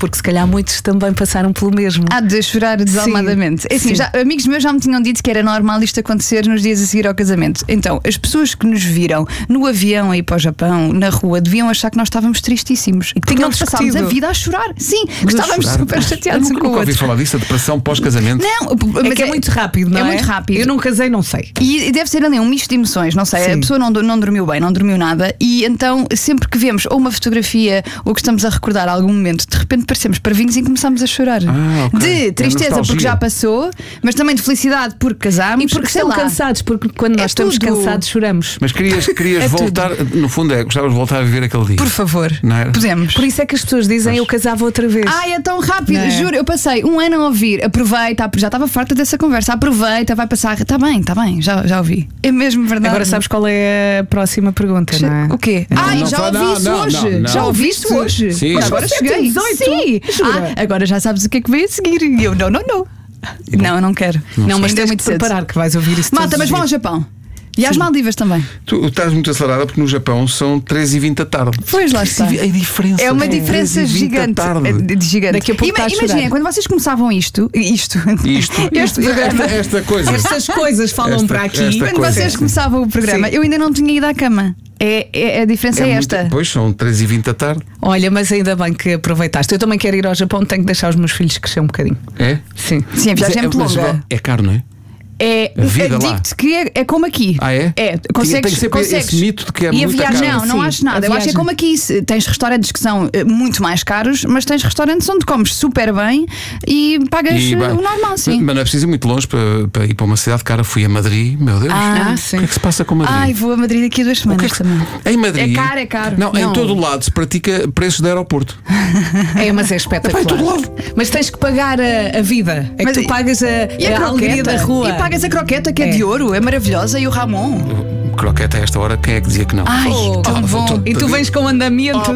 porque se calhar muitos também passaram pelo mesmo. Há de chorar desalmadamente. É assim, amigos meus já me tinham dito que era normal isto acontecer nos dias a seguir ao casamento. Então, as pessoas que nos viram no avião a ir para o Japão, na rua, deviam achar que nós estávamos tristíssimos e que nós passámos a vida a chorar. Sim, que estávamos super chateados um com o Nunca ouvi outro. falar disso, a depressão pós-casamento. Não, É que é muito rápido, não é? É muito rápido. Eu não casei, não sei. E deve ser ali um misto de emoções, não sei. Sim. A pessoa não dormiu bem, não dormiu nada. E então, sempre que vemos ou uma fotografia ou que estamos a recordar algum momento, de repente parecemos parvinhos e começamos a chorar. Ok. De tristeza nostalgia. porque já passou, mas também de felicidade porque casámos. E porque sei estão lá. cansados, porque quando nós estamos tudo. cansados choramos. Mas querias É voltar, no fundo gostavas de voltar a viver aquele dia. Por favor, Não era? podemos. Por isso é que as pessoas dizem eu casava outra vez. Ai, é tão rápido, Não é? juro. Eu passei um ano a ouvir. Aproveita, já estava farta dessa conversa. Aproveita, vai passar. Está bem, já ouvi. É mesmo verdade. Agora sabes qual é a próxima pergunta, não é? O quê? Não, Já fala- ouvi isso não, hoje. não. Já ouvi isso hoje. Sim. Mas agora Você cheguei. tem 18? Sim. Jura? Agora já sabes o que é que veio a seguir. E eu não. Não, eu não quero. Não, mas Ainda é tens de muito cedo. preparar que vais ouvir isso. Malta, todos mas os vão ao dias. Japão. E às Maldivas também. Tu estás muito acelerada porque no Japão são 3h20 da tarde. Pois lá está. A diferença É uma diferença 3h20 da gigante. tarde. Gigante. Daqui a pouco está a Imaginem, chorar. quando vocês começavam isto Isto, programa. esta coisa. Estas coisas falam Esta- para aqui. esta Quando coisa. vocês começavam o programa, Sim. eu ainda não tinha ido à cama. A diferença é esta. muito- Pois são 3h20 da tarde. Olha, mas ainda bem que aproveitaste. Eu também quero ir ao Japão, tenho que deixar os meus filhos crescer um bocadinho. É? Sim. Sim, a viagem é muito Mas longa. é caro, não é? A vida lá. Digo-te que é como aqui. Ah, é? É, Tem sempre esse mito de que é e a muito viagem, caro. não Sim, acho nada. a Eu acho que é viagem. como aqui. Tens restaurantes que são muito mais caros, mas tens restaurantes onde comes super bem e pagas E, bem, o normal, sim. Mas não é preciso ir muito longe para ir para uma cidade cara. Fui a Madrid, meu Deus. Ah, sim. O que é que se passa com Madrid? Ai, vou a Madrid daqui a 2 semanas também. Em Madrid. É caro. Não, em todo o lado se pratica preços de aeroporto. É, mas é espetacular. Epá, em todo lado. Mas tens que pagar a vida. É que Mas tu pagas E a alegria da rua. E pagas a croqueta que é É. de ouro, é maravilhosa, e o Ramon. Croqueta a esta hora, quem é que dizia que não? Ai, tão bom. E tu vens com andamento.